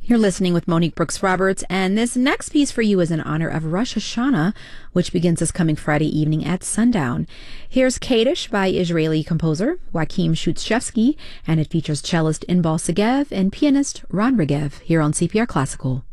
You're listening with Monique Brooks Roberts, and this next piece for you is in honor of Rosh Hashanah, which begins this coming Friday evening at sundown. Here's Kaddish by Israeli composer Joachim Shutschevsky, and it features cellist Inbal Segev and pianist Ron Regev here on CPR Classical.